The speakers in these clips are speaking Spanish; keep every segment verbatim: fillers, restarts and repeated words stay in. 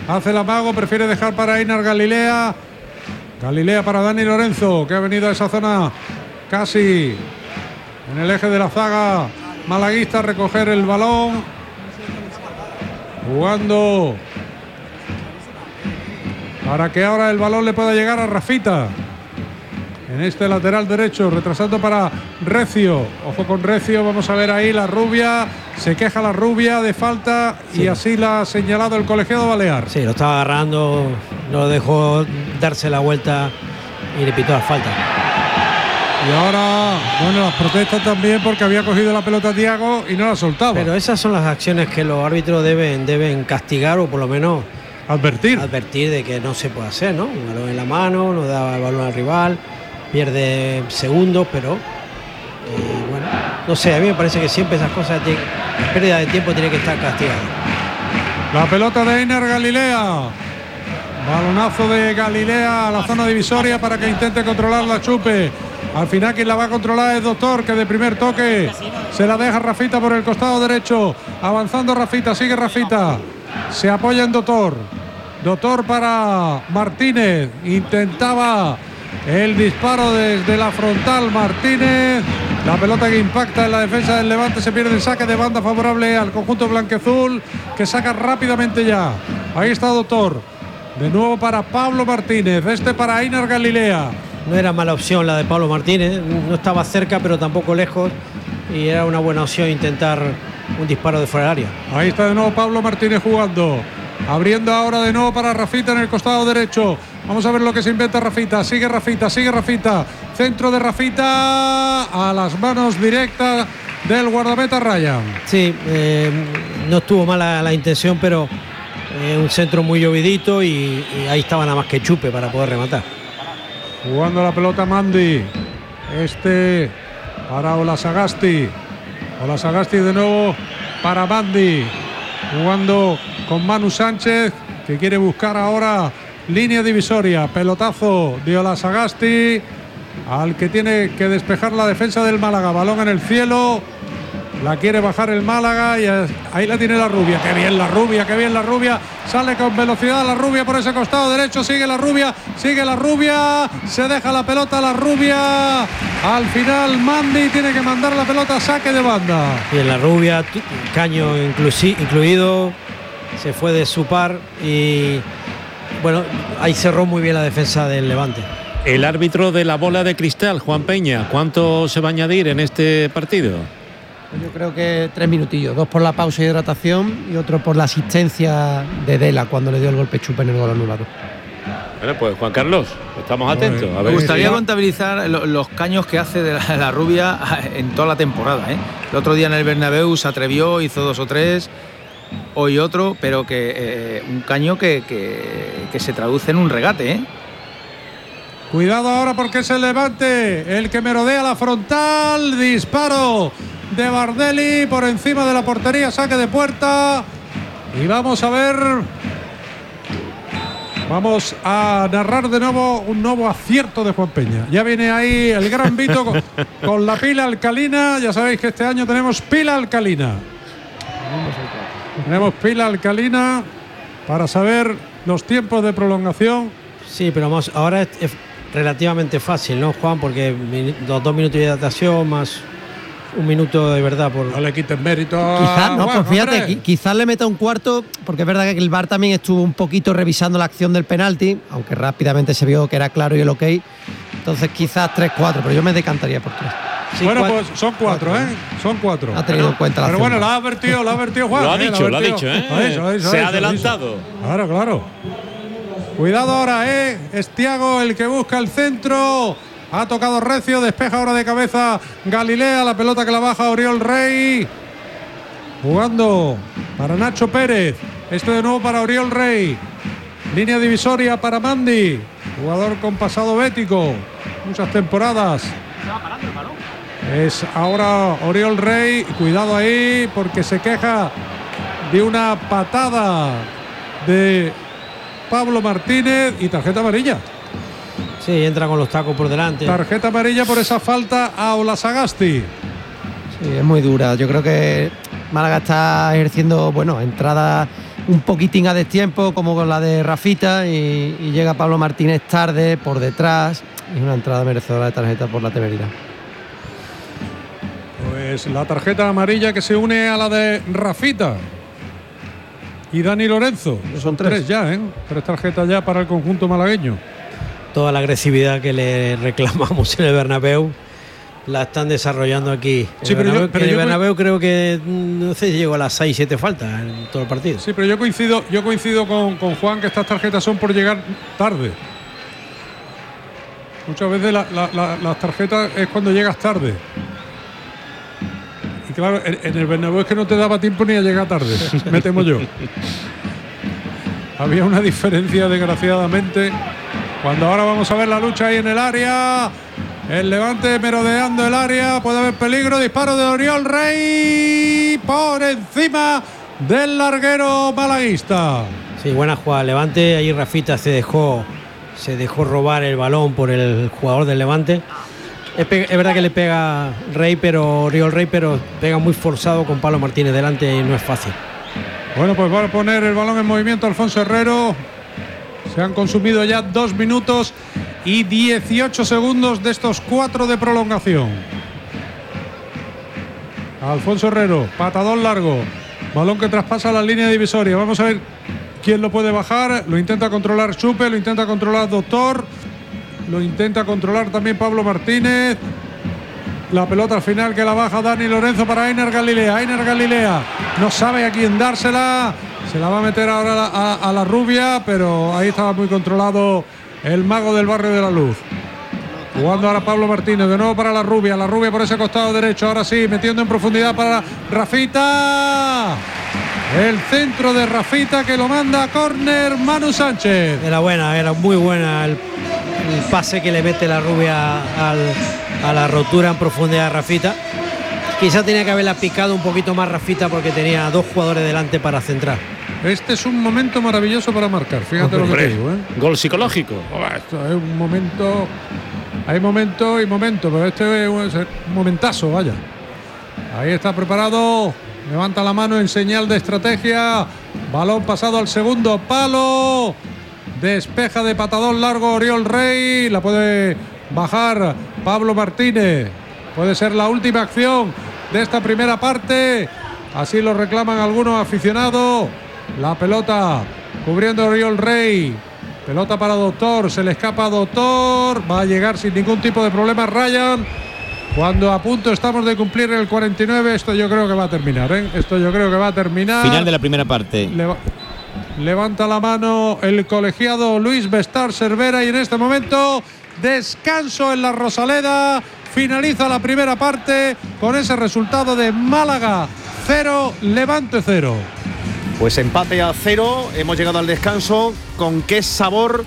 hace el amago, prefiere dejar para Einar Galilea. Galilea para Dani Lorenzo, que ha venido a esa zona casi en el eje de la zaga malaguista a recoger el balón. Jugando para que ahora el balón le pueda llegar a Rafita. En este lateral derecho, retrasando para Recio. Ojo con Recio, vamos a ver ahí la rubia. Se queja la rubia de falta, sí. Y así la ha señalado el colegiado balear. Sí, lo estaba agarrando, no lo dejó darse la vuelta y le pitó la falta. Y ahora, bueno, las protestas también porque había cogido la pelota Thiago y no la soltaba. Pero esas son las acciones que los árbitros deben, deben castigar o por lo menos advertir. Advertir de que no se puede hacer, ¿no? Un balón en la mano, no da el balón al rival. Pierde segundos, pero eh, bueno, no sé, a mí me parece que siempre esas cosas, de pérdida de tiempo, tiene que estar castigada. La pelota de Einar Galilea, balonazo de Galilea a la zona divisoria para que intente controlar la Chupe. Al final quien la va a controlar es Doctor, que de primer toque se la deja Rafita por el costado derecho, avanzando Rafita, sigue Rafita, se apoya en Doctor, Doctor para Martínez, intentaba el disparo desde la frontal Martínez, la pelota que impacta en la defensa del Levante, se pierde el saque de banda favorable al conjunto blanqueazul, que saca rápidamente ya. Ahí está Doctor, de nuevo para Pablo Martínez, este para Einar Galilea. No era mala opción la de Pablo Martínez, no estaba cerca pero tampoco lejos y era una buena opción intentar un disparo de fuera del área. Ahí está de nuevo Pablo Martínez jugando, abriendo ahora de nuevo para Rafita en el costado derecho. Vamos a ver lo que se inventa Rafita. Sigue Rafita, sigue Rafita. Centro de Rafita a las manos directas del guardameta Ryan. Sí, eh, no estuvo mala la intención, pero eh, un centro muy llovidito y, y ahí estaba nada más que Chupe para poder rematar. Jugando la pelota Mandi. Este para Olasagasti. Olasagasti de nuevo para Mandi. Jugando con Manu Sánchez, que quiere buscar ahora línea divisoria. Pelotazo de Olasagasti al que tiene que despejar la defensa del Málaga. Balón en el cielo, la quiere bajar el Málaga y ahí la tiene la rubia. Qué bien la rubia, qué bien la rubia. Sale con velocidad la rubia por ese costado derecho. Sigue la rubia, sigue la rubia. Se deja la pelota la rubia. Al final Mandi tiene que mandar la pelota a saque de banda. Y en la rubia, Caño incluido, se fue de su par y bueno, ahí cerró muy bien la defensa del Levante. El árbitro de la bola de cristal, Juan Peña, ¿cuánto se va a añadir en este partido? Yo creo que tres minutillos, dos por la pausa y hidratación y otro por la asistencia de Dela cuando le dio el golpe Chupe en el gol anulado. Bueno, pues Juan Carlos, estamos atentos. A ver. Me gustaría contabilizar los caños que hace de la, la rubia en toda la temporada, ¿eh? El otro día en el Bernabéu se atrevió, hizo dos o tres, hoy otro, pero que eh, un caño que, que, que se traduce en un regate, ¿eh? Cuidado ahora porque es el Levante el que merodea la frontal. Disparo de Bardelli por encima de la portería, saque de puerta. Y vamos a ver, vamos a narrar de nuevo un nuevo acierto de Juan Peña. Ya viene ahí el gran Vito con, con la pila alcalina. Ya sabéis que este año tenemos pila alcalina. Tenemos pila alcalina para saber los tiempos de prolongación. Sí, pero vamos, ahora es, es relativamente fácil, ¿no, Juan? Porque los dos minutos de hidratación más un minuto de verdad. Por... No le quiten mérito. Quizás, no, Juan, pues fíjate, qui quizás le meta un cuarto, porque es verdad que el V A R también estuvo un poquito revisando la acción del penalti, aunque rápidamente se vio que era claro y el ok. Entonces quizás tres cuatro, pero yo me decantaría por tres. Sí, bueno, cuatro, pues son cuatro, cuatro, ¿eh? Son cuatro. Ha tenido pero, en cuenta la Pero acción. bueno, lo ha advertido, lo ha advertido Juan. Lo ha ¿eh? dicho, lo ha, lo ha dicho, ¿eh? Lo ha dicho, lo ha dicho, se lo ha adelantado. Claro, claro. Cuidado ahora, ¿eh? Es Thiago el que busca el centro. Ha tocado Recio, despeja ahora de cabeza Galilea, la pelota que la baja Oriol Rey. Jugando para Nacho Pérez. Este de nuevo para Oriol Rey. Línea divisoria para Mandi. Jugador con pasado bético. Muchas temporadas. Es ahora Oriol Rey. Cuidado ahí porque se queja de una patada de Pablo Martínez y tarjeta amarilla. Sí, entra con los tacos por delante. Tarjeta amarilla por esa falta a Olasagasti. Sí, es muy dura. Yo creo que Málaga está ejerciendo, bueno, entrada un poquitín a destiempo, como con la de Rafita, y, y llega Pablo Martínez tarde, por detrás. Es una entrada merecedora de tarjeta por la temeridad. Pues la tarjeta amarilla que se une a la de Rafita y Dani Lorenzo. Son tres, tres ya, ¿eh? Tres tarjetas ya para el conjunto malagueño. Toda la agresividad que le reclamamos en el Bernabéu la están desarrollando aquí. Sí, el pero Bernabéu, yo, pero el yo Bernabéu creo que no sé, llegó a las seis siete faltas en todo el partido. Sí, pero yo coincido, yo coincido con, con Juan que estas tarjetas son por llegar tarde. Muchas veces la, la, la, las tarjetas es cuando llegas tarde. Y claro, en, en el Bernabéu es que no te daba tiempo ni a llegar tarde, me temo yo. Había una diferencia, desgraciadamente. Cuando ahora vamos a ver la lucha ahí en el área. El Levante merodeando el área. Puede haber peligro. Disparo de Oriol Rey por encima del larguero malaguista. Sí, buena jugada. Levante. Ahí Rafita se dejó, se dejó robar el balón por el jugador del Levante. Es, es verdad que le pega Rey, pero Oriol Rey, pero pega muy forzado con Pablo Martínez delante y no es fácil. Bueno, pues va a poner el balón en movimiento Alfonso Herrero. Se han consumido ya dos minutos y dieciocho segundos de estos cuatro de prolongación. Alfonso Herrero, patadón largo. Balón que traspasa la línea divisoria. Vamos a ver quién lo puede bajar. Lo intenta controlar Chupe, lo intenta controlar Doctor. Lo intenta controlar también Pablo Martínez. La pelota al final que la baja Dani Lorenzo para Ainer Galilea. Ainer Galilea no sabe a quién dársela. Se la va a meter ahora a, a, a la rubia, pero ahí estaba muy controlado el mago del barrio de la Luz. Jugando ahora Pablo Martínez, de nuevo para la rubia. La rubia por ese costado derecho. Ahora sí, metiendo en profundidad para Rafita. El centro de Rafita que lo manda a córner Manu Sánchez. Era buena, era muy buena el, el pase que le mete la rubia al, a la rotura en profundidad de Rafita. Quizá tenía que haberla picado un poquito más Rafita porque tenía dos jugadores delante para centrar. Este es un momento maravilloso para marcar, fíjate Hombre, lo que te digo, ¿eh? Gol psicológico. Oh, esto es un momento, hay momento y momento, pero este es un momentazo, vaya. Ahí está preparado, levanta la mano en señal de estrategia, balón pasado al segundo palo, despeja de patadón largo Oriol Rey, la puede bajar Pablo Martínez, puede ser la última acción de esta primera parte, así lo reclaman algunos aficionados. La pelota cubriendo a Oriol Rey. Pelota para Doctor. Se le escapa a Doctor. Va a llegar sin ningún tipo de problema Ryan. Cuando a punto estamos de cumplir el cuarenta y nueve. Esto yo creo que va a terminar, ¿eh? Esto yo creo que va a terminar. Final de la primera parte. Leva levanta la mano el colegiado Luis Bestar Cervera. Y en este momento descanso en la Rosaleda. Finaliza la primera parte con ese resultado de Málaga cero, Levante cero. Pues empate a cero, hemos llegado al descanso. ¿Con qué sabor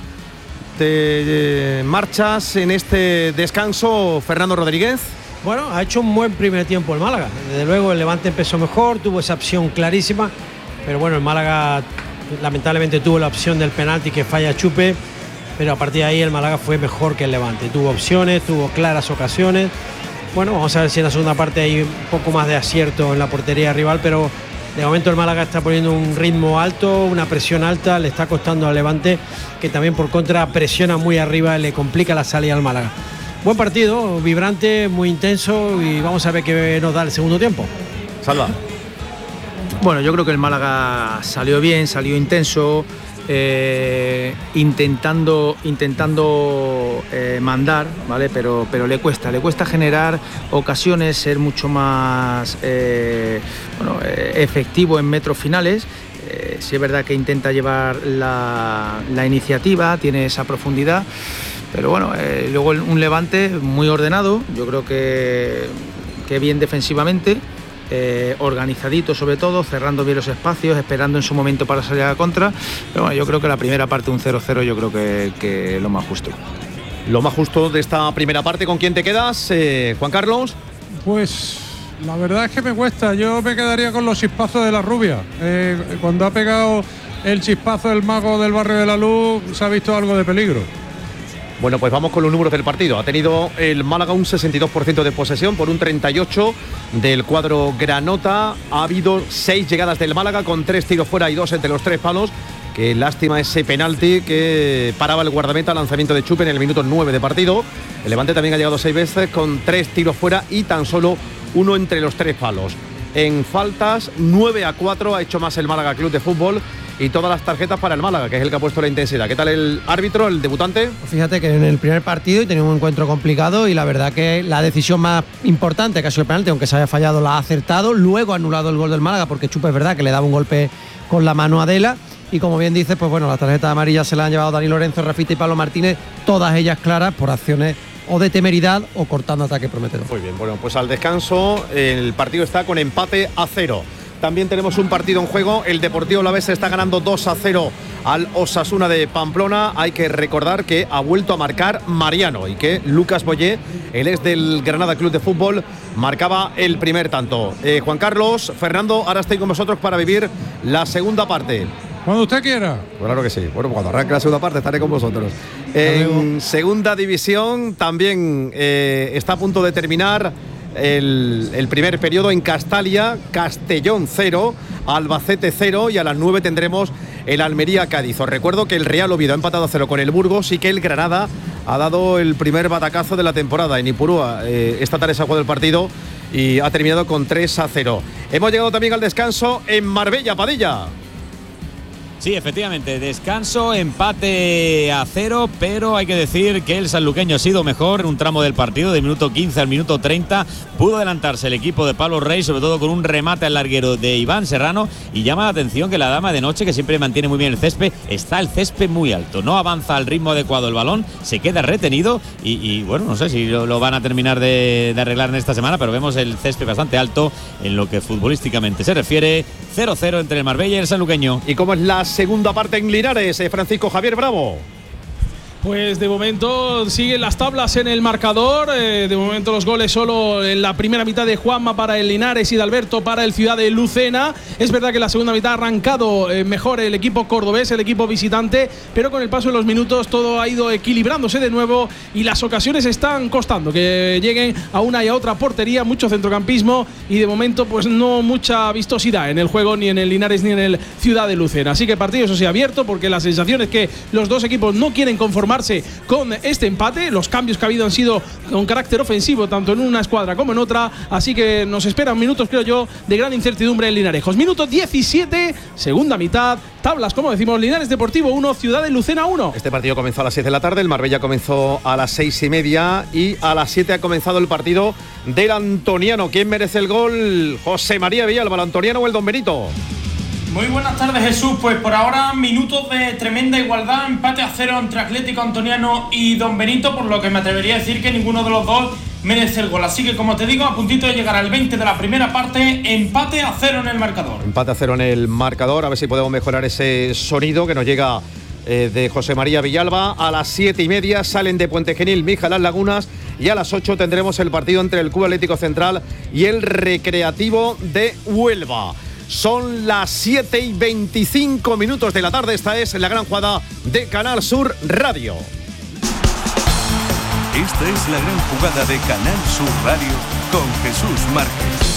te marchas en este descanso, Fernando Rodríguez? Bueno, ha hecho un buen primer tiempo el Málaga. Desde luego el Levante empezó mejor, tuvo esa opción clarísima, pero bueno, el Málaga lamentablemente tuvo la opción del penalti que falla Chupe, pero a partir de ahí el Málaga fue mejor que el Levante. Tuvo opciones, tuvo claras ocasiones. Bueno, vamos a ver si en la segunda parte hay un poco más de acierto en la portería rival, pero de momento el Málaga está poniendo un ritmo alto, una presión alta, le está costando al Levante, que también por contra presiona muy arriba y le complica la salida al Málaga. Buen partido, vibrante, muy intenso, y vamos a ver qué nos da el segundo tiempo. Salva. Bueno, yo creo que el Málaga salió bien, salió intenso, eh, intentando, intentando eh, mandar, ¿vale? Pero, pero le cuesta, le cuesta generar ocasiones, ser mucho más eh, bueno, eh, efectivo en metros finales. Eh, sí es verdad que intenta llevar la, la iniciativa, tiene esa profundidad, pero bueno, eh, luego un Levante muy ordenado, yo creo que, que bien defensivamente. Eh, organizadito sobre todo, cerrando bien los espacios, esperando en su momento para salir a la contra, pero bueno, yo creo que la primera parte un cero cero yo creo que, que lo más justo. Lo más justo de esta primera parte, ¿con quién te quedas, eh, Juan Carlos? Pues la verdad es que me cuesta, yo me quedaría con los chispazos de la rubia. Eh, cuando ha pegado el chispazo el mago del barrio de la Luz se ha visto algo de peligro. Bueno, pues vamos con los números del partido. Ha tenido el Málaga un sesenta y dos por ciento de posesión por un treinta y ocho del cuadro granota. Ha habido seis llegadas del Málaga con tres tiros fuera y dos entre los tres palos. Qué lástima ese penalti que paraba el guardameta, lanzamiento de Chupe en el minuto nueve de partido. El Levante también ha llegado seis veces con tres tiros fuera y tan solo uno entre los tres palos. En faltas, nueve a cuatro ha hecho más el Málaga Club de Fútbol. Y todas las tarjetas para el Málaga, que es el que ha puesto la intensidad. ¿Qué tal el árbitro, el debutante? Fíjate que en el primer partido y tenía un encuentro complicado y la verdad que la decisión más importante, que ha sido el penalti, aunque se haya fallado, la ha acertado. Luego ha anulado el gol del Málaga porque Chupe es verdad que le daba un golpe con la mano a Adela. Y como bien dices, pues bueno, las tarjetas amarillas se las han llevado Dani Lorenzo, Rafita y Pablo Martínez, todas ellas claras por acciones o de temeridad o cortando ataque prometedor. Muy bien, bueno, pues al descanso el partido está con empate a cero. También tenemos un partido en juego. El Deportivo Alavés está ganando dos a cero al Osasuna de Pamplona. Hay que recordar que ha vuelto a marcar Mariano y que Lucas Boyé, el ex del Granada Club de Fútbol, marcaba el primer tanto. Eh, Juan Carlos, Fernando, ahora estoy con vosotros para vivir la segunda parte. Cuando usted quiera. Claro que sí. Bueno, cuando arranque la segunda parte estaré con vosotros. En segunda división también eh, está a punto de terminar El, el primer periodo en Castalia. Castellón cero, Albacete cero y a las nueve tendremos el Almería-Cádiz. Os recuerdo que el Real Oviedo ha empatado a cero con el Burgos y que el Granada ha dado el primer batacazo de la temporada en Ipurúa. Eh, esta tarde se ha jugado el partido y ha terminado con tres a cero. Hemos llegado también al descanso en Marbella, Padilla. Sí, efectivamente, descanso, empate a cero, pero hay que decir que el sanluqueño ha sido mejor en un tramo del partido, de minuto quince al minuto treinta. Pudo adelantarse el equipo de Pablo Rey, sobre todo con un remate al larguero de Iván Serrano, y llama la atención que la dama de noche, que siempre mantiene muy bien el césped, está el césped muy alto, no avanza al ritmo adecuado el balón, se queda retenido y, y bueno, no sé si lo, lo van a terminar de, de arreglar en esta semana, pero vemos el césped bastante alto en lo que futbolísticamente se refiere. Cero cero entre el Marbella y el sanluqueño. ¿Y cómo es la segunda parte en Linares, eh, Francisco Javier Bravo? Pues de momento siguen las tablas en el marcador. Eh, de momento los goles solo en la primera mitad de Juanma para el Linares y de Alberto para el Ciudad de Lucena. Es verdad que la segunda mitad ha arrancado eh, mejor el equipo cordobés, el equipo visitante, pero con el paso de los minutos todo ha ido equilibrándose de nuevo y las ocasiones están costando que lleguen a una y a otra portería, mucho centrocampismo y de momento pues no mucha vistosidad en el juego ni en el Linares ni en el Ciudad de Lucena. Así que el partido eso sí abierto porque la sensación es que los dos equipos no quieren conformar con este empate. Los cambios que ha habido han sido con carácter ofensivo tanto en una escuadra como en otra, así que nos esperan minutos, creo yo, de gran incertidumbre en Linarejos. Minuto diecisiete, segunda mitad, tablas, como decimos, Linares Deportivo uno, Ciudad de Lucena uno. Este partido comenzó a las seis de la tarde, el Marbella comenzó a las seis y media y a las siete ha comenzado el partido del Antoniano. ¿Quién merece el gol? José María Villalba, el Antoniano o el Don Benito. Muy buenas tardes, Jesús. Pues por ahora minutos de tremenda igualdad, empate a cero entre Atlético Antoniano y Don Benito, por lo que me atrevería a decir que ninguno de los dos merece el gol. Así que, como te digo, a puntito de llegar al veinte de la primera parte, empate a cero en el marcador. Empate a cero en el marcador, a ver si podemos mejorar ese sonido que nos llega eh, de José María Villalba. A las siete y media salen de Puente Genil Mija Las Lagunas y a las ocho tendremos el partido entre el Club Atlético Central y el Recreativo de Huelva. Son las siete y veinticinco minutos de la tarde. Esta es la gran jugada de Canal Sur Radio. Esta es la gran jugada de Canal Sur Radio con Jesús Márquez.